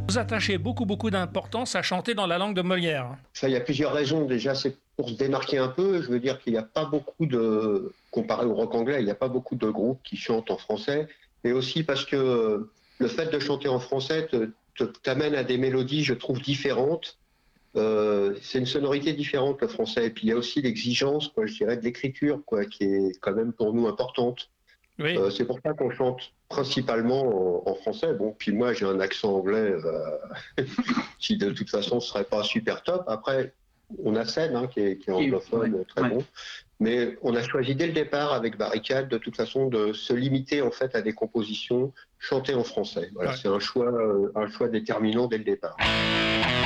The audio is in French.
Vous attachez beaucoup d'importance à chanter dans la langue de Molière. Ça, il y a plusieurs raisons. Déjà, c'est pour se démarquer un peu. Je veux dire qu'il n'y a pas beaucoup comparé au rock anglais, il n'y a pas beaucoup de groupes qui chantent en français. Et aussi parce que le fait de chanter en français t'amène à des mélodies, je trouve, différentes. C'est une sonorité différente, le français. Et puis, il y a aussi l'exigence, je dirais, de l'écriture, qui est quand même pour nous importante. Oui. C'est pour ça qu'on chante principalement en français. Bon, puis moi, j'ai un accent anglais qui, de toute façon, ne serait pas super top. Après, on a Seine, qui est anglophone, très bon. Mais on a choisi dès le départ, avec Barricade, de toute façon, de se limiter, en fait, à des compositions chantées en français. Voilà, c'est un choix déterminant dès le départ.